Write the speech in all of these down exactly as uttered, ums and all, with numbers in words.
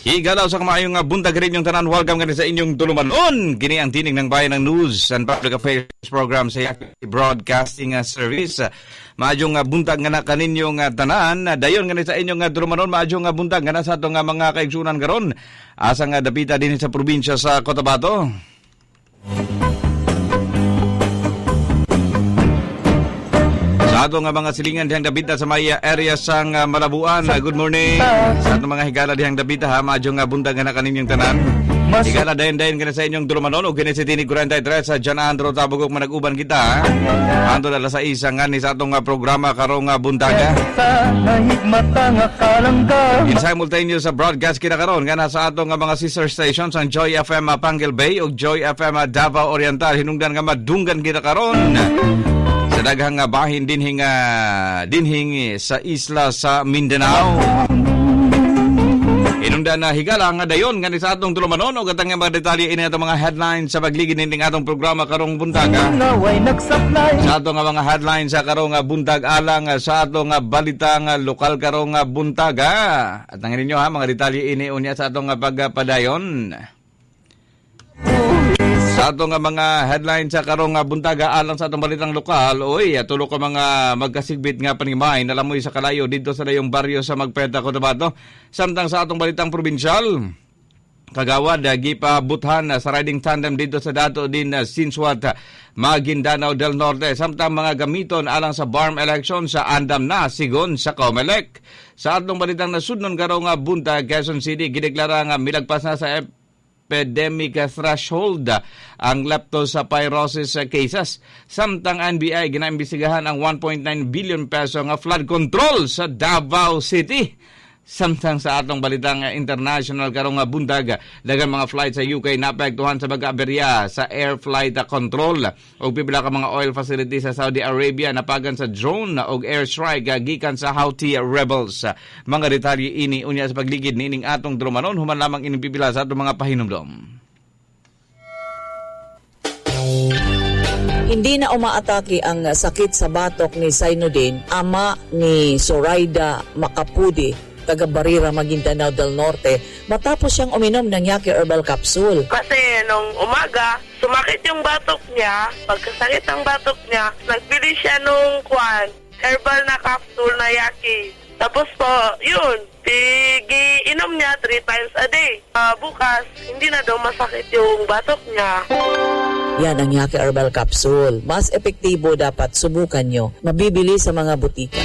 Higalaw sa kamayong uh, buntag rin yung tanan. Welcome ka sa inyong tulumanon. Kini ang tinig ng Bayan ng News and Public Affairs Program sa Yaki Broadcasting uh, Service. Uh, maadjong uh, buntag nga na kaninyong uh, tanan. Uh, dayon nga sa inyong uh, tulumanon. Maadjong uh, buntag nga na sa itong uh, mga kaigsunan karon. Asang uh, dapita din sa probinsya sa Cotabato. Sa ato nga mga silingan dihang dapita sa may area sang uh, Malabuan. Uh, good morning. Sa ato mga higala dihang dapita ha, maadyo nga buntag nga na kaninyong tanan. Higala dayon-dayon ka sa inyong tulumanon o kini sa tinig forty-three sa John Andro Tabugok manag-uban kita ha. Ando dala sa isa nga ni sa atong uh, programa karong uh, buntaga. In simultaneous sa broadcast kita karon nga nasa atong uh, mga sister stations ang Joy F M uh, Panguil Bay o Joy F M uh, Davao Oriental. Hinungdan nga madunggan kita karon. Sa daghang bahin dinhing uh, dinhing sa isla sa Mindanao. Inungdan na higala nga dayon nga ni sa atong tulumanon o gatang mga detalye ini atong mga headlines sa pagligid ning atong programa karong buntaga. Sa atong mga headlines sa karong buntag alang sa atong balita nga lokal karong buntaga. At ang ninyo ha mga detalye ini unya sa atong pagpadayon. Sa atong mga headlines sa karong buntaga alang sa atong balitang lokal, oy, tulo ka mga magkasigbit nga panimay nalamoy sa kalayo dito sa dayong baryo sa Magpeta, Cotabato. Samtang sa atong balitang probinsyal, kagawad gipabuthan sa riding tandem dito sa dato din Sinswat, Maguindanao del Norte. Samtang mga gamiton alang sa B A R M election sa andam na sigon sa Comelec. Sa atong balitang nasudnon karong buntag, Quezon City gideklara nga milagpas na sa epidemic threshold ang leptospirosis cases. Samtang N B I ginaimbestigahan ang one point nine billion peso nga flood control sa Davao City. Samtang sa atong balitang international karong bundag, daghang mga flight sa U K naapektuhan sa pag-aberya sa air flight control o pipila ka mga oil facilities sa Saudi Arabia napagan sa drone o air strike gikan sa Houthi rebels. Mga detalye ini unya sa pagligid nining atong drumanon human lamang ini pipila sa atong mga pahinumdom. Hindi na umaatake ang sakit sa batok ni Sainudin, ama ni Zoraida Macapudi, taga Barira, Maguindanao del Norte, matapos siyang uminom ng Yaki Herbal Capsule. Kasi nung umaga, sumakit yung batok niya. Pagkasakit ng batok niya, nagbili siya nung kwan, herbal na capsule na Yaki. Tapos po, yun, inom niya three times a day. Uh, bukas, hindi na daw masakit yung batok niya. Yan ang Yaki Herbal Capsule. Mas epektibo dapat subukan nyo. Mabibili sa mga butika.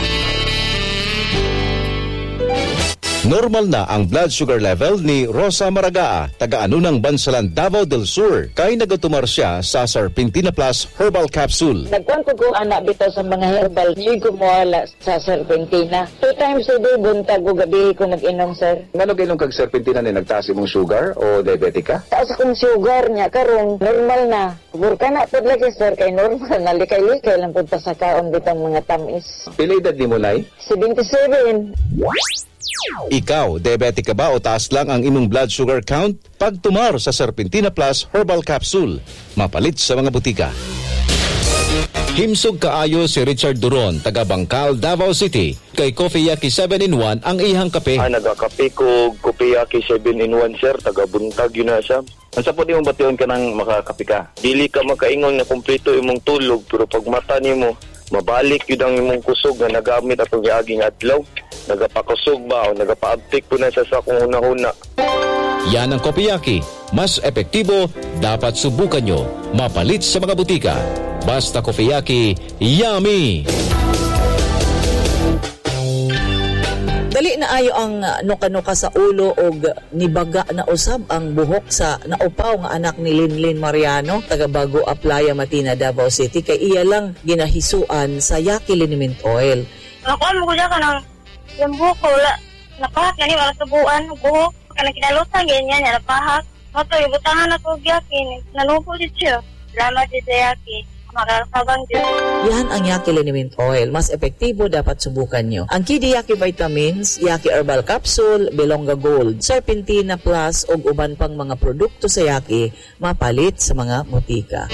Normal na ang blood sugar level ni Rosa Maragaa, taga-ano ng Bansalan, Davao del Sur. Kay nagatumar siya sa Serpentina Plus Herbal Capsule. Nagkuhan ko ko anak bitaw sa mga herbal. Hindi ko mawala sa Serpentina. Two times a day, buntag ko gabi ko mag-inom, sir. Ngano gayong kag Serpentina ni nagtaas imong sugar o diabetic ka? Taas akong sugar niya, karong normal na. Kubur ka na po lagi, sir, kay normal na. Likay-likay lang po pa sa kaon bitang mga tamis. Pila edad ni mo, Nay? seventy-seven. Ikaw, diabetic ka ba o taas lang ang imong blood sugar count? Pagtumar sa Serpentina Plus Herbal Capsule, mapalit sa mga butika. Himsog kaayo si Richard Duron, taga Bangkal, Davao City. Kay Coffee Yaki seven in one ang ihang kape. Ah, nagakape ko Coffee Yaki seven in one, sir. Taga buntag yun na siya. Ang sapot yung bation ka ng makakape ka. Dili ka makaingon na kumpleto imong tulog, pero pag mata ni mo, mabalik yun ang imong kusog na nagamit atong giaging adlaw. Nagapakusog ba o nagapaabtik po na siya sa kung una-una. Yan ang Coffee Yaki. Mas epektibo, dapat subukan nyo. Mapalit sa mga butika. Basta Coffee Yaki, yummy! Dali na ayo ang nuka-nuka sa ulo o nibaga na usab ang buhok sa naupaw nga anak ni Linlin Mariano, taga Bago Aplaya, Matina, Davao City. Kay iya lang ginahisuan sa Yaki Liniment Oil. Nakuha mo ko dyan ka ng yung buhok ko, wala. Napahak na ni, wala subuan, buhok. Kaya kinalutan, ganyan niya, napahak. Mato, ibutangan na ko Yaki, nalupo dito siya. Salamat dito Yaki. Makakabang dito. Yan ang Yaki Liniment Oil. Mas epektibo, dapat subukan nyo. Ang Kidi Yaki Vitamins, Yaki Herbal Capsule, Belonga Gold, Serpentina Plus, o uban pang mga produkto sa Yaki, mapalit sa mga butika.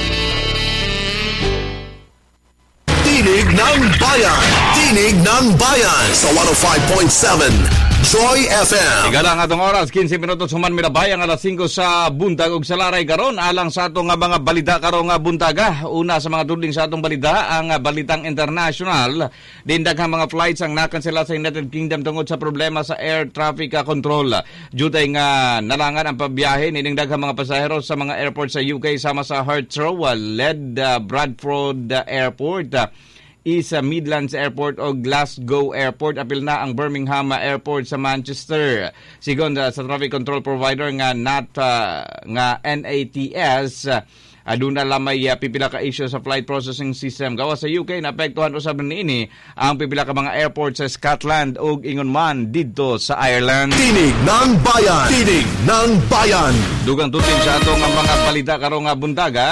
Tinig ng Bayan! Tinig ng Bayan sa one oh five point seven Joy F M. Ika lang atong oras, fifteen minutos human minabayang alas singko sa buntag ug sa laray karon alang sa atong nga mga balita karon nga buntaga. Una sa mga tudling sa atong balita ang balitang international. Din daghang mga flights ang nakansela sa United Kingdom tungod sa problema sa air traffic control. Jutay nga nalangan ang pabiyahe nining daghang mga pasahero sa mga airport sa U K sama sa Heathrow, Led, uh, Bradford uh, Airport, uh, East Midlands Airport o Glasgow Airport. Apil na ang Birmingham Airport sa Manchester. Sigon uh, sa traffic control provider nga N A T, uh, nga N A T S, uh, aduna lamay uh, pipila ka issue sa flight processing system. Gawa sa U K naapektuhan usab niini ang pipila ka mga airport sa Scotland ug ingon man didto sa Ireland. Tinig ng Bayan. Tinig ng Bayan. Dugang tutin sa atong mga balita karong nga buntaga.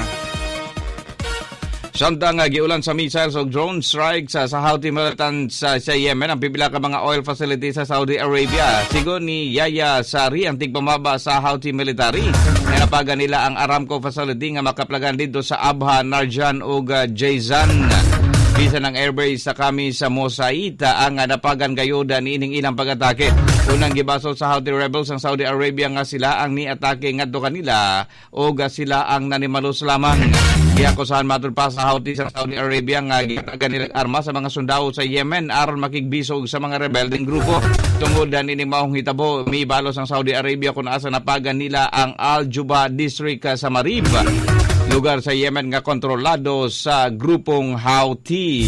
Samtang uh, giulan sa missiles o drone strikes uh, sa Houthi militants uh, sa Yemen ang pipila ka mga oil facilities sa Saudi Arabia. Sigon ni Yaya Sari ang tigpamaba sa Houthi military. Napagan nila ang Aramco facility nga makaplagan dito sa Abha, Narjan ug uh, Jazan. Bisa ng airbase sa kami sa Mosaita ang uh, napagan gayoda niining ilang pag-atake. Unang gibasol sa Houthi rebels ang Saudi Arabia nga sila ang ni-atake ngadto kanila o uh, sila ang nanimalos lamang. Giakusahan matud pa sa Houthi sa Saudi Arabia nga gitagan nilang arma sa mga sundao sa Yemen aron makigbisog sa mga rebelding grupo. Tungod na nining maong hitabo, mibalos ang Saudi Arabia kung asa napagan nila ang Al-Juba district uh, sa Marib, lugar sa Yemen nga kontrolado sa grupong Houthi.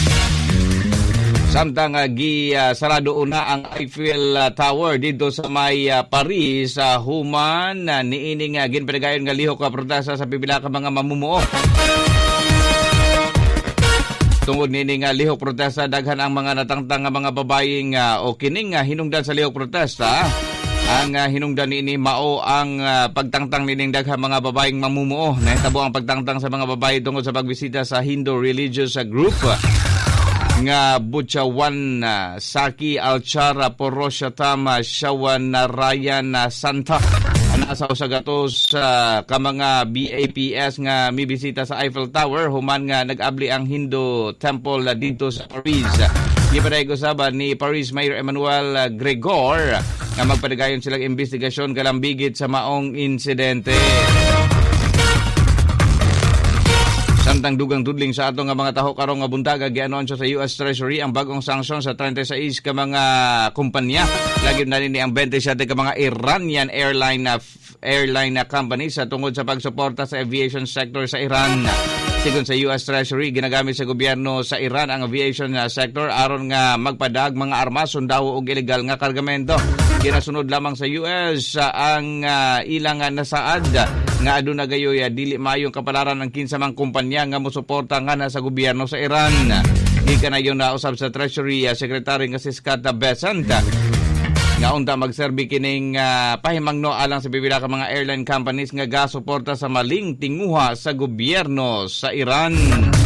Samtang uh, gi uh, sarado una ang Eiffel uh, Tower dito sa may uh, Paris sa uh, human uh, niining uh, ginpadayon nga lihok ka protesta sa pipila ka mga mamumuo. Tungod nining uh, lihok protesta daghan ang mga natangtang nga mga babayeng uh, o kining uh, hinungdan sa lihok protesta. Ang uh, hinungdan niini mao ang uh, pagtangtang nining daghang mga babayeng mamumuo. Nahitabo ang pagtangtang sa mga babaye tungod sa pagbisita sa Hindu religious uh, group nga Buchawan uh, Saki Alchara Poroshatam Shawan Narayan Santa nasa usagatos sa uh, ka mga B A P S nga mibisita sa Eiffel Tower human nga nag-abli ang Hindu temple uh, dito sa Paris. Gipaday ko saban ni Paris Mayor Emmanuel uh, Gregor nga magpadayon silang investigasyon kalambigit sa maong insidente. Samtang dugang tudling sa ato nga mga taho karong nga buntaga gianunsyo sa U S Treasury ang bagong sanksyon sa thirty-six ka mga kumpanya. Lagi na nini ang twenty-seven ka mga Iranian airline na airline na companies sa tungod sa pagsuporta sa aviation sector sa Iran. Sigon sa U S Treasury, ginagamit sa gobyerno sa Iran ang aviation sector aron nga magpadag mga armas, sundao ug illegal nga kargamento. Ginasunod lamang sa U S uh, ang uh, ilang uh, nasaad nga aduna gayoy uh, dili maayong kapalaran ang kinsa mang kumpanya nga mosuporta nga na sa gobyerno sa Iran. Di ka na yun nausab sa Treasury uh, Secretary nga si Scott Bessent nga unta magserbi kining uh, pahimangno alang sa pipila ka mga airline companies nga gasuporta sa maling tinguha sa gobyerno sa Iran.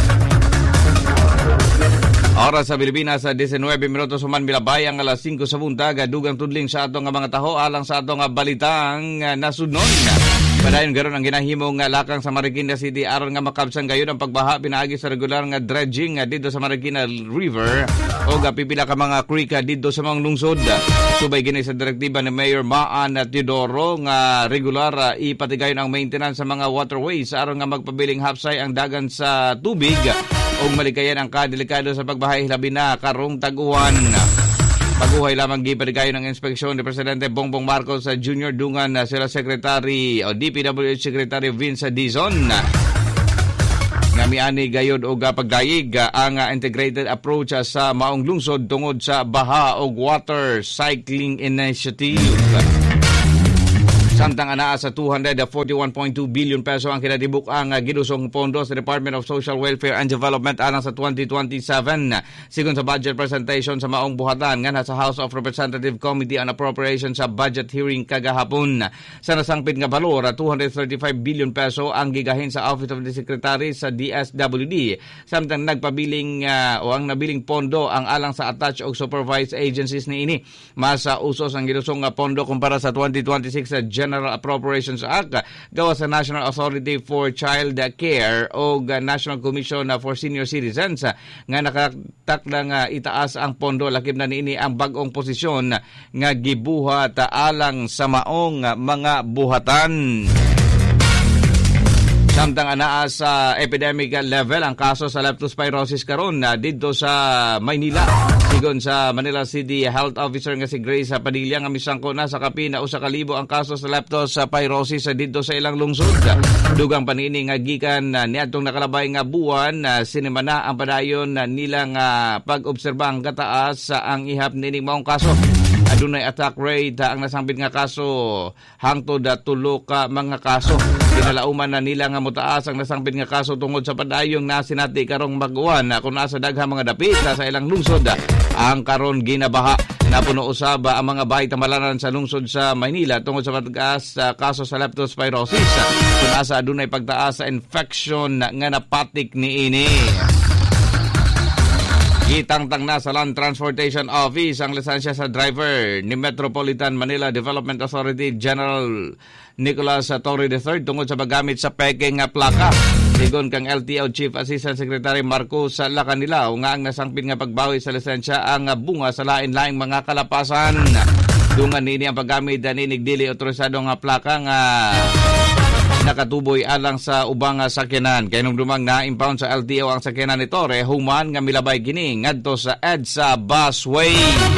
Oras sa Pilipinas sa nineteen minutos human milabayang alas singko sa buntag. Dugang tudling sa atong nga mga taho alang sa atong nga balitang uh, nasudnon. Padayon garon ang ginahimong nga lakang sa Marikina City aron nga makabsan gayon ang pagbaha pinaagi sa regular nga dredging uh, dito sa Marikina River o ga pipila ka mga creek uh, dito sa mga lungsod. Subay gini sa direktiba ni Mayor Maan at Teodoro nga regular uh, ipatigayon ang maintenance sa mga waterways aron nga magpabiling hapsay ang dagan sa tubig o malikayan ang kadelikado sa pagbahay labi na karong tag-uwan. Paguhay lamang gipatigayon ng inspeksyon ni Presidente Bongbong Marcos sa Junior Dungan na sila Secretary o D P W H Secretary Vince Dizon. Ngamiani gayod o pagdayig ang integrated approach sa maong lungsod tungod sa baha o water cycling initiative. Samtang anaa sa two hundred forty-one point two billion peso ang kinatibuk ang uh, gidusong pondo sa Department of Social Welfare and Development alang sa twenty twenty-seven. Sigon sa budget presentation sa maong buhatan nga sa House of Representative Committee on Appropriations sa budget hearing kagahapon. Sa nasangpit nga balor, two hundred thirty-five billion peso ang gigahin sa Office of the Secretary sa D S W D. Samtang nagpabiling uh, o ang nabiling pondo ang alang sa attached o supervised agencies ni ini. Mas uh, usos ang gidusong uh, pondo kumpara sa twenty twenty-six sa uh, General Appropriations Act gawa sa National Authority for Child Care o National Commission for Senior Citizens nga nakatakda nga itaas ang pondo lakip na niini ang bag-ong posisyon nga gibuhat alang sa maong mga buhatan. Samtang anaa sa epidemic level ang kaso sa leptospirosis karon na didto sa Maynila. Sigon sa Manila City Health Officer nga si Grace Padilla nga misangko na sa kapi na usa ka libo ang kaso sa leptospirosis didto sa ilang lungsod. Dugang panini nga gikan niadtong nakalabay nga buwan sinimana ang padayon nila nga pag-obserba ang kataas ang ihap nining maong kaso. Adunay attack rate ang nasambit nga kaso hangtod tulo ka mga kaso. Kinalauman na nila nga mutaas ang nasambit nga kaso tungod sa padayong nasinati karong mag-uwan kung nasa daghang mga dapit sa ilang lungsod. Ang karon ginabaha napuno usab ang mga bahay tamalanan sa lungsod sa Maynila tungod sa pagtaas sa kaso sa leptospirosis. Kung nasa adunay pagtaas sa infection nga napatik niini. Gitangtang na sa Land Transportation Office ang lisensya sa driver ni Metropolitan Manila Development Authority General Nicolas Torre the third tungod sa paggamit sa peking nga plaka. Sigon kang L T O Chief Assistant Secretary Marcos Lacanilao nga ang nasangpit nga pagbawi sa lisensya ang bunga sa lain-laing mga kalapasan. Dungan nini ang paggamit na ninigdili otorisado nga plaka nga nakatuboy alang sa ubang sakyanan. Kaya nung dumang na-impound sa L T O ang sakyanan ni Torre, human nga milabay kini ngadto sa EDSA Busway.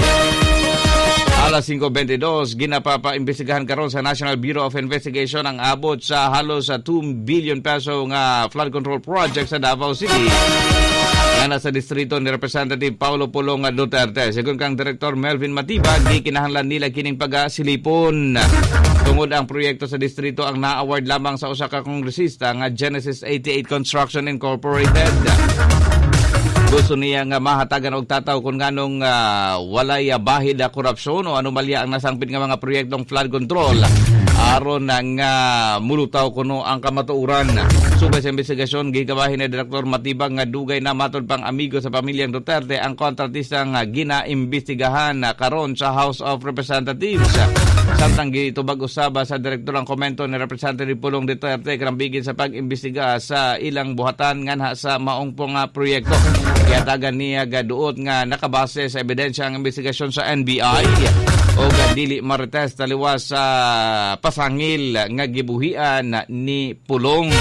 Alas five twenty-two, ginapapa-imbestigahan karon sa National Bureau of Investigation ang abot sa halos sa two billion peso nga flood control project sa Davao City. Nga nasa distrito ni Representative Paulo Pulong Duterte. Sigon kang Director Melvin Matibag, di kinahanglan nila kining pag-silipon. Tungod ang proyekto sa distrito ang na-award lamang sa usa ka kongresista nga Genesis eighty-eight Construction Incorporated. Gusto niya nga mahatagan og tataw kung nganong uh, walay bahid na korupsyon o anomalya ang nasangpit nga mga proyektong flood control aron nang uh, mulutaw kuno ang kamatuoran. Subay sa investigasyon gigabahin ni Direktor Matibag nga dugay na matod pang amigo sa pamilyang Duterte ang kontratista nga ginaimbestigahan karon sa House of Representatives. Samtang gitubag usaba sa direktor ang komento ni Representative Pulong Duterte karambigin sa pag-imbestiga sa ilang buhatan nganha sa maong pong uh, proyekto. Kaya tagan niya gaduot nga nakabase sa ebidensya ang investigasyon sa N B I o dili marites taliwas sa pasangil nga gibuhian ni Pulong.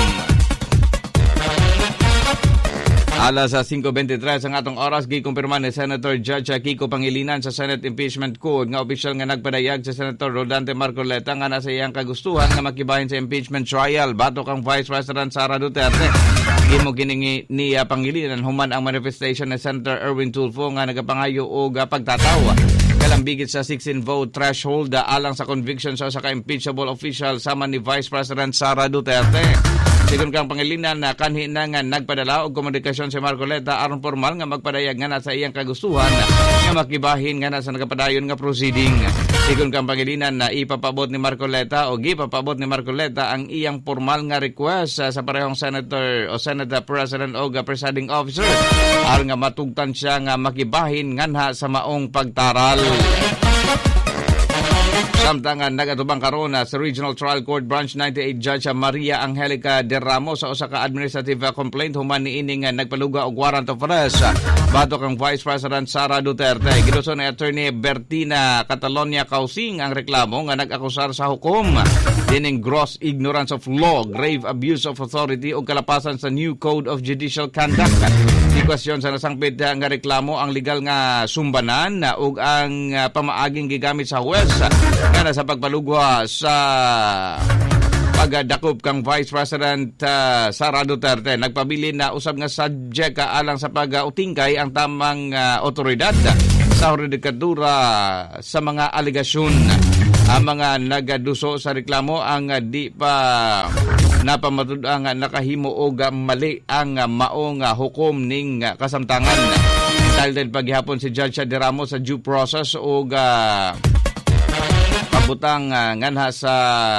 Alas sa five twenty-three ang atong oras gikumpirma ni Senator Judge Kiko Pangilinan sa Senate Impeachment Code nga opisyal nga nagpadayag sa Senator Rodante Marcoleta nga nasa iyang kagustuhan nga makibahin sa impeachment trial batok ang Vice President Sara Duterte. Gimo giningi niya Pangilinan human ang manifestation ni Senator Erwin Tulfo nga nagapangayo og pagtataw kalambigit sa sixteen vote threshold alang sa conviction sa usa ka impeachable official sama ni Vice President Sara Duterte. Sigon kang Pangilinan na kanhi na nga nagpadala og komunikasyon si Marcoleta aron formal nga magpadayag nga nasa iyang kagustuhan nga makibahin nga nasa nagapadayon nga proceeding. Sigon kang Pangilinan na ipapabot ni Marcoleta o gipapabot ni Marcoleta ang iyang formal nga request sa parehong senator o Senate President o presiding officer aron nga matugtan siya nga makibahin nganha sa maong pagtaral. Samtang nagatubang karon sa Regional Trial Court Branch ninety-eight Judge Maria Angelica de Ramos sa usa ka administrative complaint human niining nagpaluga og warrant of arrest batok ang Vice President Sara Duterte. Giduson ni Attorney Bertina Catalonia Causing ang reklamo nga nag-akusar sa hukom dining gross ignorance of law, grave abuse of authority o kalapasan sa new Code of Judicial Conduct. Di kwestiyon sa nasangpit nga reklamo ang legal nga sumbanan ug ang pamaaging gigamit sa huwes nga sa pagpalugwa sa pagdakop kang Vice President uh, Sara Duterte. Nagpabilin na usab nga subject uh, alang sa pag-utingkay ang tamang uh, otoridad sa juridikadura sa mga aligasyon. Ang mga nagaduso sa reklamo ang uh, di pa napamatud ang uh, nakahimo og uh, mali ang uh, maong uh, hukom ning uh, kasamtangan. Dahil din paghihapon si Judge de Ramos sa due process og uh, pabutang uh, nganha sa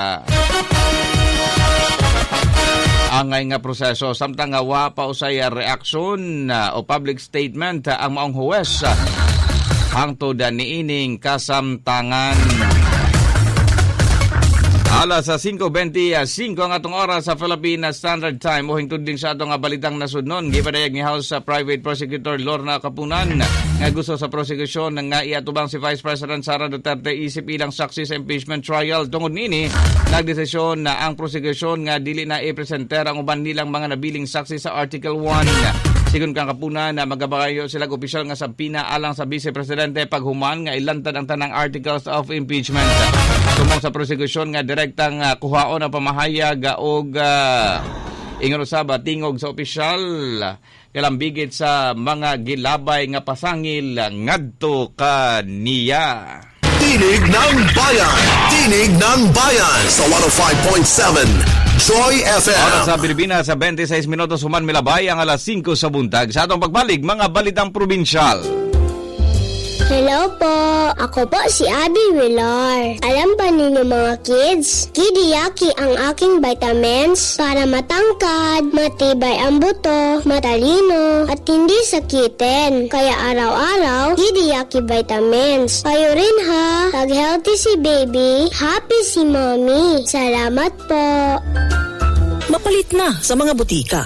angay nga proseso. Samtang nga wa pa usay reaksyon uh, o public statement uh, ang maong huwes uh, hangtod uh, niining kasamtangan. Alas sa five twenty-five ang atong oras sa Philippine Standard Time. Muhing tudling sa atong balitang nasudnon. Gipadayag ni House Private Prosecutor Lorna Capunan nga gusto sa prosecution nga iatubang si Vice President Sara Duterte isip ilang saksi sa impeachment trial. Tungod nini, nagdesisyon na ang prosecution nga dili na i-presenter ang uban nilang mga nabiling saksi sa Article one. Sigun kang Kapunan na magabayo sila opisyal nga sa pinaalang sa Vice Presidente paghuman nga ilantad ang tanang articles of impeachment. Tumong sa prosecution nga direktang uh, kuhaon ang pamahayag og uh, ingon usab tingog sa opisyal kalambigit sa mga gilabay nga pasangil ngadto kaniya. Tinig ng Bayan! Tinig ng Bayan sa one oh five point seven Joy F M. Oras sa Pilipinas sa twenty-six minutos human milabay ang alas five sa buntag. Sa atong pagbalik, mga balitang probinsyal. Hello po! Ako po si Abby Villar. Alam ba ninyo mga kids? Kidiyaki ang aking vitamins para matangkad, matibay ang buto, matalino, at hindi sakitin. Kaya araw-araw, Kidiyaki vitamins. Kayo rin ha! Pag-healthy si baby, happy si mommy. Salamat po! Mapalit na sa mga butika.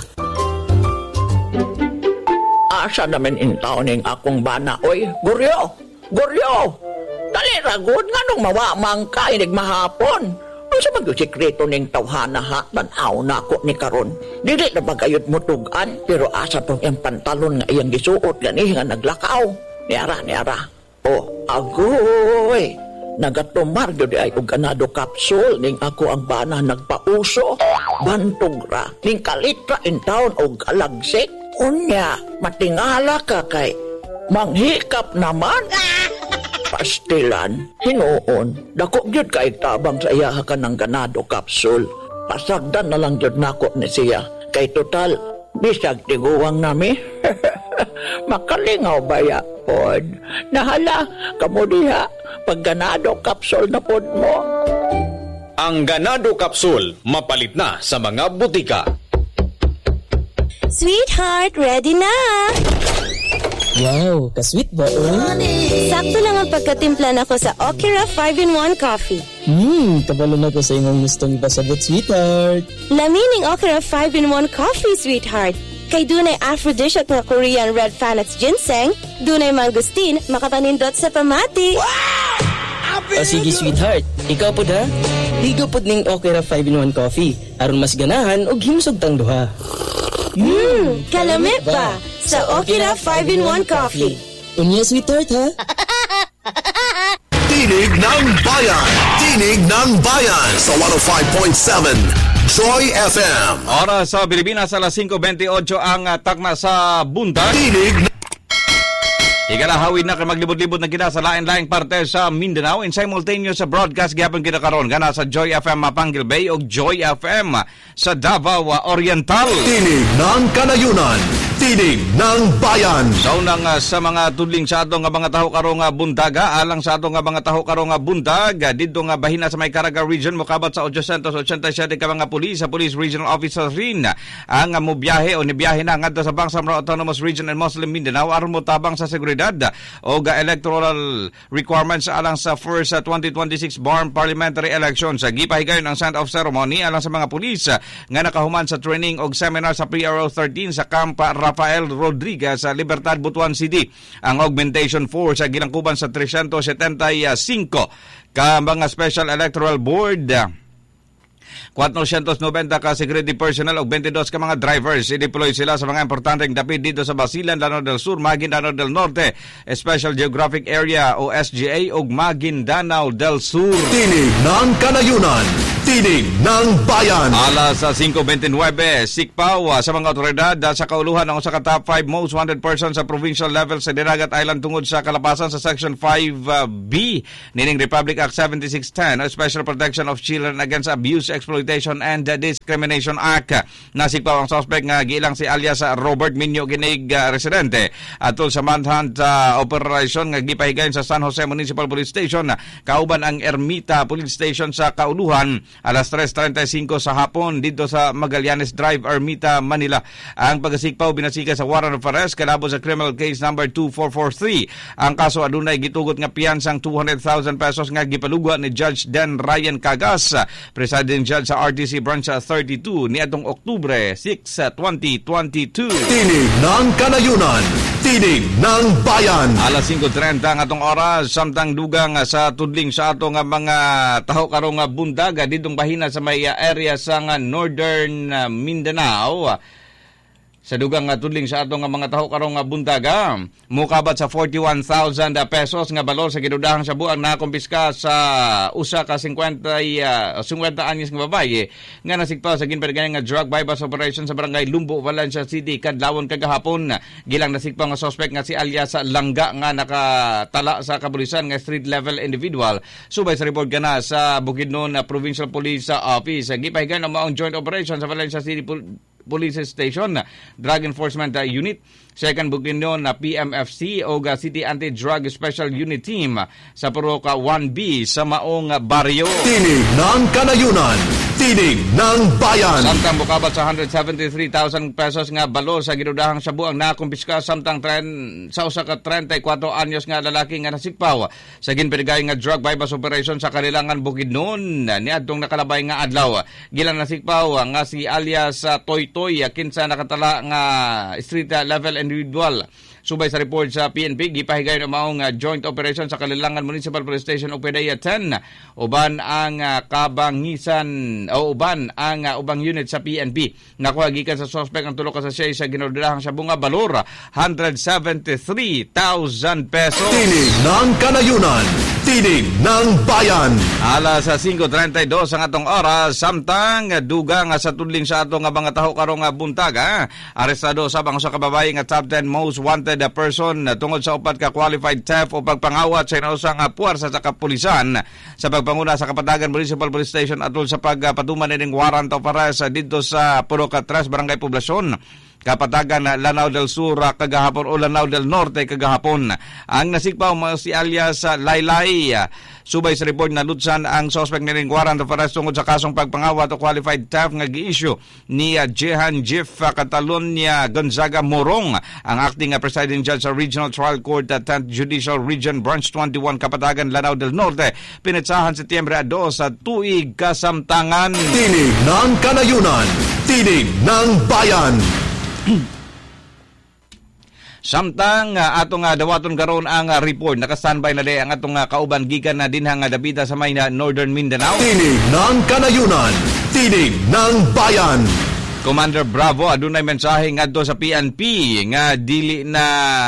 Asa namin intaw ning akong bana, oy, Goryo! Goryo! Dali ragod nga nung mawamang ka inig mahapon. Ang sa mag-sikreto ning tawhana ha, tanaw na ako ni karon. Dili na bagayot mo tugan, pero asa tong yung pantalon nga iyang gisuot gani nga naglakaw. Niara, niara. Oh, agoy! Nagatumar yun ay og ganado capsule ning ako ang bana nagpauso. Bantog ra, ning kalitra in town og alagsik. Unya, matingala ka kay manghikap naman. Pastilan, hinuon, dako gyud kay tabang sa iya ka ng ganado capsule. Pasagdan na lang gyud nako ni siya. Kay total, bisag tiguwang nami. Makalingaw baya pod. Nahala, kamo diha, pag ganado capsule na pod mo. Ang ganado capsule, mapalit na sa mga butika. Sweetheart, ready na! Wow, ka-sweet ba? Sakto lang ang pagkatimpla na ko sa Okira five in one coffee. Hmm, kabalo na ko sa imong gustong ipasabot, sweetheart. Lamining Okira five in one coffee, sweetheart. Kay dunay aphrodisiac na Korean red Panax ginseng, dunay mangustin, makapanindot sa pamati. Wow! O sige, sweetheart. Ikaw po ha? Ligo po ning Okira five in one coffee. Aron mas ganahan o himsog tang duha. Mmm, kalamit ba? Sa Okira five in one coffee. Unya, sweetheart, ha? Tinig ng Bayan! Tinig ng Bayan sa one oh five point seven Joy F M. Oras sa Pilipinas, alas five twenty-eight ang uh, takna sa buntag. Tinig Ikalahawid na kay maglibot-libot na kita sa lain-laing parte sa Mindanao in simultaneous sa broadcast gyapon kita karon gana sa Joy F M Mapangil Bay o Joy F M sa Davao Oriental. Tinig ng Kanayunan. Tinig ng Bayan. So nang uh, sa mga tudling sa ato nga mga taho karong uh, buntaga, alang sa ato nga mga taho karong uh, buntag, uh, dito nga bahina sa may Caraga region mokabat sa eight eighty-seven ka mga pulis sa Police Regional Officers rin uh, ang uh, mobiyahe o nibiyahe na ngadto sa Bangsamoro Autonomous Region and Muslim Mindanao aron mo tabang sa seguridad o uh, electoral requirements alang sa first uh, twenty twenty-six Barm Parliamentary Elections. Uh, gipahigayon ang send-off ceremony alang sa mga pulis uh, nga nakahuman sa training o seminar sa P R O thirteen sa Camp Rafael Rodriguez sa Libertad, Butuan City. Ang augmentation force sa gilangkuban sa three seventy-five ka mga Special Electoral Board, four ninety ka security personnel o twenty-two ka mga drivers. I-deploy sila sa mga importanteng dapit dito sa Basilan, Lanao del Sur, Maguindanao del Norte, Special Geographic Area o S G A o Maguindanao del Sur. Tinig ng Kanayunan. Tinig ng Bayan. Alas sa five twenty-nine, sikpaw sa mga otoridad sa kauluhan ng sa top five most wanted person sa provincial level sa Dinagat Island tungod sa kalapasan sa Section five B nining Republic Act seventy-six ten o Special Protection of Children Against Abuse, Exploitation and Discrimination Act. Nasikpaw ang suspect nga giilang si alias Robert Minyo Ginig uh, residente atol sa manhunt uh, operation nga gipahigayon sa San Jose Municipal Police Station kauban ang Ermita Police Station sa kauluhan alas tres treinta y cinco sa hapon dito sa Magallanes Drive, Ermita, Manila. Ang pagasikpaw binasika sa warrant of arrest kalabo sa criminal case number two four four three. Ang kaso adunay gitugot nga piyansang two hundred thousand pesos nga gipalugwa ni Judge Dan Ryan Cagas, Presiding Judge sa R T C Branch thirty-two niadtong Oktubre six, twenty twenty-two. Tinig ng Kanayunan, Tinig ng Bayan. Alas five treinta ang atong oras, samtang dugang sa tudling sa ato nga mga taho karong bundaga didong bahina sa may area sa nga Northern Mindanao. Sa dugang nga tudling sa ato nga mga taho karong bundaga, mukabat sa forty-one thousand pesos nga balor sa gidudahang sa buang na kumpiska sa usa ka fifty uh, fifty anyos nga babaye nga nasigpa sa ginpergay nga drug bypass operation sa barangay Lumbo, Valencia City kadlawon kagahapon. Gilang nasigpa nga suspect nga si alias Langga nga nakatala sa kapulisan nga street level individual. Subay sa report kana sa Bukidnon uh, Provincial Police Office. Gipahigan ang maong joint operation sa Valencia City Pol- Police Station, Drug Enforcement Unit, Second Bukidnon na P M F C o City Anti-Drug Special Unit Team sa Puroka one B sa maong baryo. Tinig ng Kanayunan, Tinig ng Bayan. Samtang mukabat sa one hundred seventy-three thousand pesos nga balo sa ginudahang sabuang na kumpiska samtang tren, sa usa ka thirty-four anyos nga lalaki nga nasikpaw sa ginpergay nga drug bypass operation sa Kalilangan, Bukidnon niadtong nakalabay nga adlaw. Gilang nasikpaw nga si alias uh, Toy Toy kinsa nakatala nga street level individual. Subay sa report sa P N P, gipahigayon ang maong uh, joint operation sa Kalilangan Municipal Police Station o Pedaya ten. Uban ang uh, kabangisan o uban ang uh, ubang unit sa P N P. Nakuha gikan sa suspect ang tulo ka sa siya sa ginodilahang sa bunga balor one hundred seventy-three thousand pesos. Tinig ng Kanayunan, Tinig ng Bayan. Alas sa five thirty-two ang atong oras, samtang dugang sa tudling sa atong mga taho karong buntaga, arestado sa bang sa kababaye nga top ten most wanted the person tungod sa upat ka qualified theft o pagpangawat sa inausang puwersa sa kapulisan sa pagpanguna sa Kapatagan Municipal Police Station atol sa pagpatuman ning warrant of arrest dito sa Puroka tres Barangay Poblasyon, Kapatagan Lanao del Sur kagahapon o Lanao del Norte kagahapon. Ang nasigpaw mo si alias Laylay. Subay sa report na lutsan ang suspect niling warrant of arrest tungod sa kasong pagpangawat o qualified theft nga gi-issue ni Jehan Jeff Catalonia Gonzaga Morong, ang acting presiding judge sa Regional Trial Court at tenth Judicial Region Branch twenty-one Kapatagan Lanao del Norte pinetsahan Setyembre two sa tuig kasamtangan. Tinig ng Kanayunan, Tinig ng Bayan. Samtang uh, atong uh, dawaton karon ang uh, report, naka-standby na di ang atong uh, kauban gikan na dinhang uh, dapita sa may na Northern Mindanao. Tinig ng Kanayunan, Tinig ng Bayan. Commander Bravo adunay mensahe ngadto sa P N P nga dili na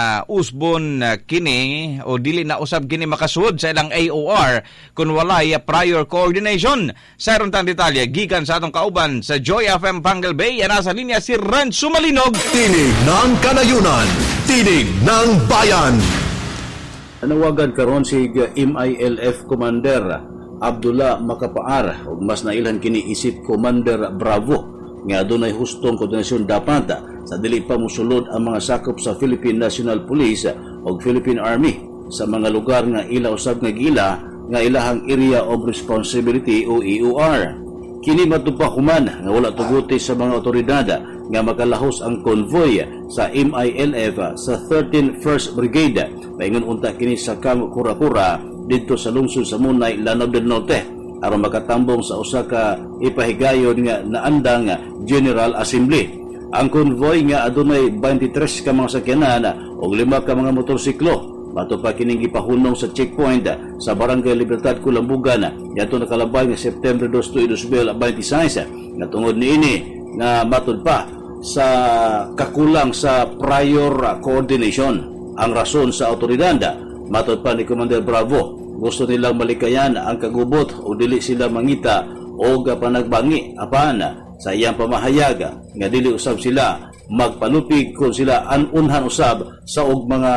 usbon kini o dili na usab kini makasud sa ilang A O R kun walay prior coordination. Sa ron tang detalye gikan sa atong kauban sa Joy F M Pangal Bay, ana sa linya si Renzo Malinog. Tinig ng Kanayunan, Tinig ng Bayan. Nanawagan karon si M I L F Commander Abdullah Makapaar ug mas nailhan kini isip Commander Bravo nga adunay hustong koordinasyon dapat sa dili pa mosulod ang mga sakop sa Philippine National Police o Philippine Army sa mga lugar nga ila usab nga gila nga ilahang Area of Responsibility o E O R. Kini matupahuman nga wala tuguti sa mga otoridad nga makalahos ang convoy sa M I L F sa thirteenth First Brigade paingon unta kini sa Camp Cura-Cura dito sa lungsod sa Munay, Lanao del Norte aron makatambong sa usa ka ipahigayon nga naandang General Assembly. Ang convoy nga adunay twenty-three ka mga sakyanan ug lima ka mga motorsiklo mato pa kining gipahunong sa checkpoint sa Barangay Libertad, Kulambugan yato nakalabay nga September two, twenty twenty-six nga tungod niini nga matud pa sa kakulang sa prior coordination. Ang rason sa otoridad matud pa ni Commander Bravo, gusto nilang malikayan ang kagubot o dili sila mangita o panagbangi apan sa iyang pamahayag nga dili usab sila magpalupig kung sila anunhan usab sa og mga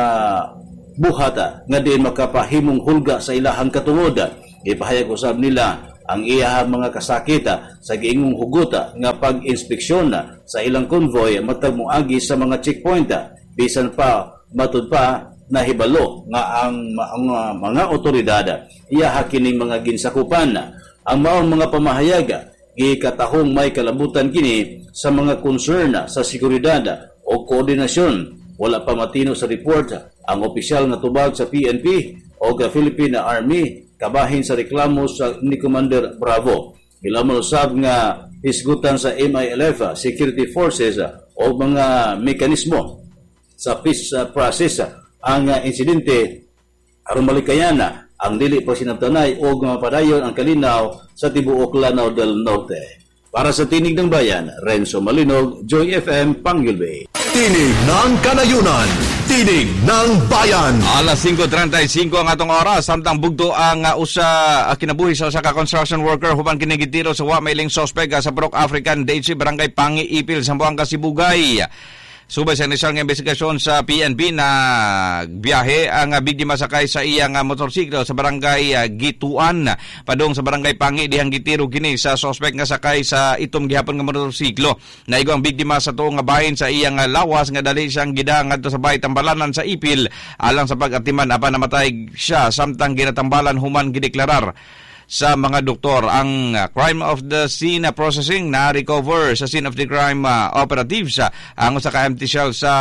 buhata nga di makapahimong hulga sa ilahang katungod. Ipahayag usab nila ang iyahang mga kasakit sa giingong hugot nga pag-inspeksyon sa ilang convoy matag moagi sa mga checkpoint bisan pa matud pa nahibalo nga ang, ang uh, mga otoridad iyaha kining mga ginsakupan ang maong mga pamahayaga gikatahong may kalabutan kini sa mga konserna sa seguridad o koordinasyon. Wala pa matino sa report ang opisyal na tubag sa P N P o the Philippine Army kabahin sa reklamo sa ni Commander Bravo. Ilamang usab nga hisgutan sa M I L F, security forces o mga mekanismo sa peace process ang insidente aron malikayana ang dili pa sinabtanay o mapadayon ang kalinaw sa tibuok Lanao del Norte. Para sa Tinig ng Bayan, Renzo Malinog, Joy F M, Panggilbe. Tinig ng Kanayunan, Tinig ng Bayan. Alas singko trenta y cinco ang atong oras, samtang bugto ang uh, usa uh, kinabuhi sa usa ka construction worker huban kinigitiro sa wa mailing suspect uh, sa Brook African D H Barangay Pangi Ipil, Sambuanga, Sibugay. Subay sa inisang investigasyon sa P N P na biyahe ang uh, biktima sakay sa iyang uh, motorsiklo sa barangay uh, Gituan padung sa barangay Pangi dihang gitiro kini sa suspect nga sakay sa itom gihapon nga motorsiklo. Naigo ang biktima sa tuong nga bahin sa iyang uh, lawas nga dali siyang gida ngadto sa bahay Tambalanan sa Ipil alang sa pag-atiman apan namatay siya samtang ginatambalan human gideklarar sa mga doktor. Ang uh, crime of the scene uh, processing na recover sa scene of the crime uh, operatives uh, ang usa ka empty shell sa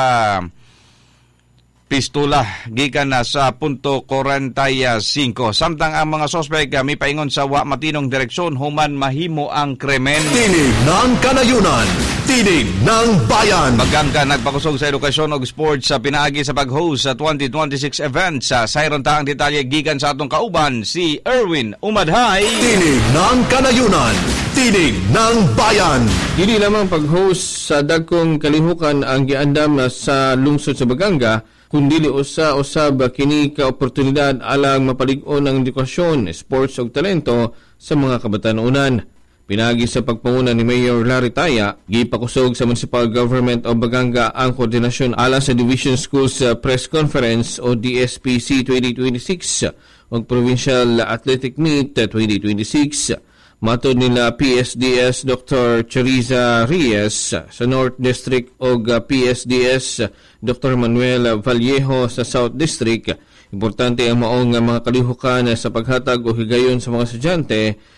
pistola gikan na sa punto forty-five. Samtang ang mga suspect uh, may paingon sa wa matinong direksyon human mahimo ang krimen. Tinig ng Kanayunan, Tinig ng Bayan. Magangka nagpakusog sa edukasyon ug sports sa pinaagi sa pag-host sa twenty twenty-six events. Sa sayron ta ang detalye gikan sa atong kauban si Erwin Umadhay. Tinig ng Kanayunan, Tinig ng Bayan. Dili lamang pag-host sa dagkong kalihukan ang giandam sa lungsod sa Baganga, kundi usa-usab kini ka oportunidad alang mapalig-on ang edukasyon, sports ug talento sa mga kabatanunan. Pinagi sa pagpanguna ni Mayor Larry Taya, gipakusog sa Municipal Government of Baganga ang koordinasyon alang sa Division Schools Press Conference o D S P C twenty twenty-six ug Provincial Athletic Meet twenty twenty-six. Matod nila P S D S Doctor Cheriza Reyes sa North District o P S D S Doctor Manuel Vallejo sa South District. Importante ang maong mga kalihukan sa paghatag o higayon sa mga estudyante